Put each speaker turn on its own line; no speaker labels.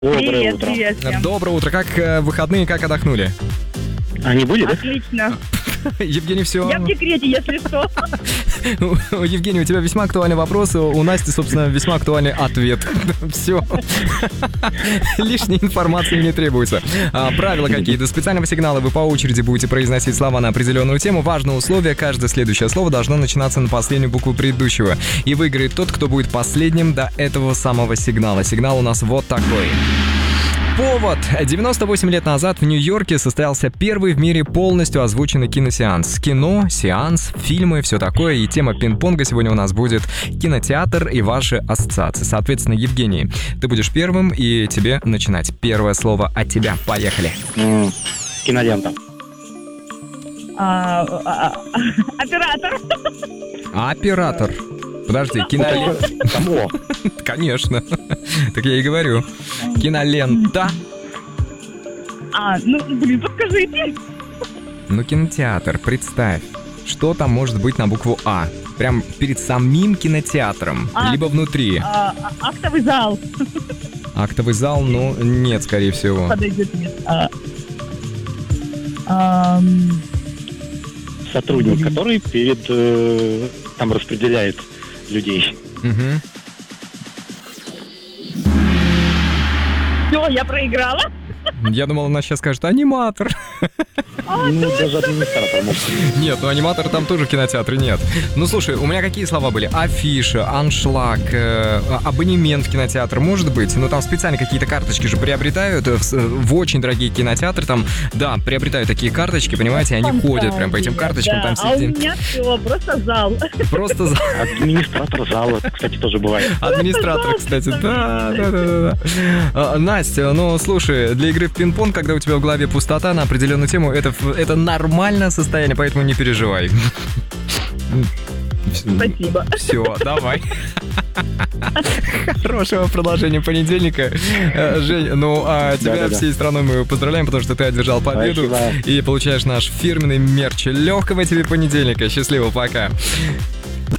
Доброе утро.
Привет всем.
Доброе утро. Как выходные, как отдохнули?
А не будет, да?
Отлично.
Евгений, все.
Я в декрете, если что.
Евгений, у тебя весьма актуальный вопрос. У Насти, собственно, весьма актуальный ответ. Все. Лишней информации не требуется. Правила какие? До специального сигнала вы по очереди будете произносить слова на определенную тему. Важное условие: каждое следующее слово должно начинаться на последнюю букву предыдущего. И выиграет тот, кто будет последним до этого самого сигнала. Сигнал у нас вот такой. Повод. 98 лет назад в Нью-Йорке состоялся первый в мире полностью озвученный киносеанс. Кино, сеанс, фильмы, все такое. И тема пинг-понга сегодня у нас будет кинотеатр и ваши ассоциации. Соответственно, Евгений, ты будешь первым, и тебе начинать. Первое слово от тебя. Поехали.
Кинолента.
Оператор.
Оператор. Подожди, кинолента.
Кого?
Конечно. Так я и говорю. Кинолента.
Подскажите.
Ну, кинотеатр, представь. Что там может быть на букву А? Прям перед самим кинотеатром. Либо внутри.
Актовый зал.
Актовый зал, ну, нет, скорее всего.
Подойдет, нет.
Сотрудник, который там распределяет людей.
Угу.
Все, я проиграла.
Я думал, она сейчас скажет аниматор.
Даже администратор может.
Нет, ну аниматор там тоже в кинотеатре нет. Ну слушай, у меня какие слова были? Афиша, аншлаг, абонемент в кинотеатр, может быть? Ну там специально какие-то карточки же приобретают в очень дорогие кинотеатры. Там, да, приобретают такие карточки, понимаете, они ходят прям по этим карточкам.
Да.
Там
А у меня все, просто зал.
Просто зал.
Администратор зала, кстати, тоже бывает.
Администратор, кстати, да. Настя, ну слушай, для игры в пинг-понг, когда у тебя в голове пустота на определенную тему, это нормальное состояние, поэтому не переживай.
Спасибо.
Все, давай. Хорошего продолжения понедельника. Жень, тебя всей страной мы поздравляем, потому что ты одержал победу.
Спасибо.
И получаешь наш фирменный мерч. Легкого тебе понедельника. Счастливо, пока.